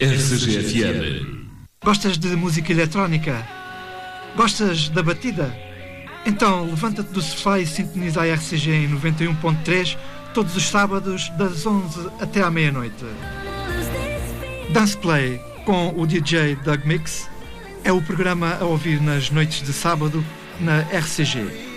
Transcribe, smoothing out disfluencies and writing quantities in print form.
RCG-FM. Gostas de música eletrónica? Gostas da batida? Então levanta-te do sofá e sintoniza a RCG em 91.3 todos os sábados das 11 até à meia-noite. Dance Play com o DJ Doug Mix é o programa a ouvir nas noites de sábado na RCG.